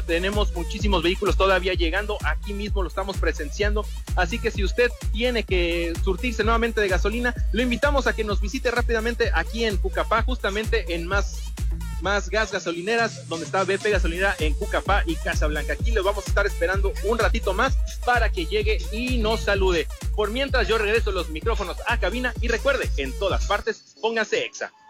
tenemos muchísimos vehículos todavía llegando, aquí mismo lo estamos presenciando, así que si usted tiene que surtirse nuevamente de gasolina, lo invitamos a que nos visite rápidamente aquí en Cucapá, justamente en Más Gas Gasolineras, donde está BP Gasolinera en Cucapá y Casablanca. Aquí lo vamos a estar esperando un ratito más para que llegue y nos salude. Por mientras yo regreso los micrófonos a cabina y recuerde, en todas partes, póngase Exa.